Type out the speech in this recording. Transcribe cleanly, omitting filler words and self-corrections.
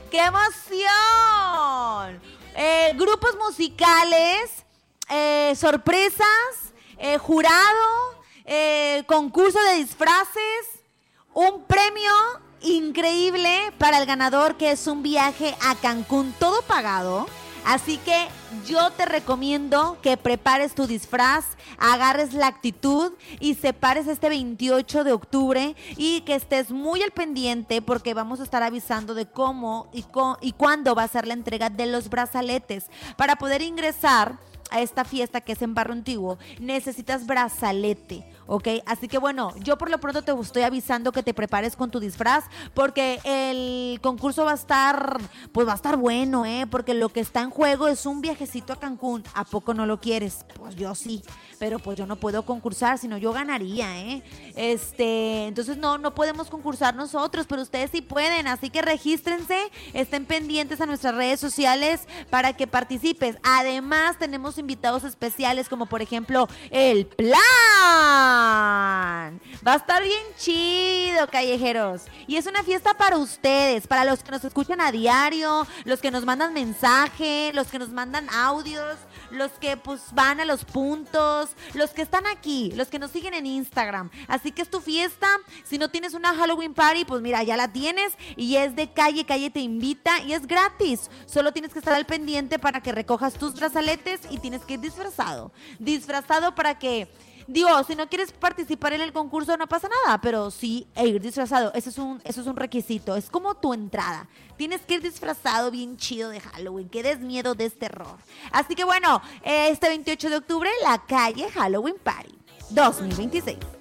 ¡Qué emoción! Grupos musicales, sorpresas, jurado, concurso de disfraces, un premio increíble para el ganador, que es un viaje a Cancún, todo pagado. Así que yo te recomiendo que prepares tu disfraz, agarres la actitud y separes este 28 de octubre y que estés muy al pendiente, porque vamos a estar avisando de cómo y cuándo va a ser la entrega de los brazaletes. Para poder ingresar a esta fiesta que es en Barrio Antiguo, necesitas brazalete, ¿ok? Así que bueno, yo por lo pronto te estoy avisando que te prepares con tu disfraz, porque el concurso va a estar bueno, porque lo que está en juego es un viajecito a Cancún. ¿A poco no lo quieres? Pues yo sí, pero pues yo no puedo concursar, sino yo ganaría, entonces no podemos concursar nosotros, pero ustedes sí pueden, así que regístrense, estén pendientes a nuestras redes sociales para que participes. Además, tenemos invitados especiales, como por ejemplo El Plan. Va a estar bien chido, callejeros. Y es una fiesta para ustedes, para los que nos escuchan a diario, los que nos mandan mensaje, los que nos mandan audios, los que pues van a los puntos, los que están aquí, los que nos siguen en Instagram. Así que es tu fiesta. Si no tienes una Halloween party, pues mira, ya la tienes, y es de Calle te invita y es gratis. Solo tienes que estar al pendiente para que recojas tus brazaletes y tienes que ir disfrazado para que, digo, si no quieres participar en el concurso no pasa nada, pero sí ir disfrazado, eso es un requisito, es como tu entrada. Tienes que ir disfrazado bien chido de Halloween, que des miedo, des terror. Así que bueno, este 28 de octubre, la Calle Halloween Party 2026.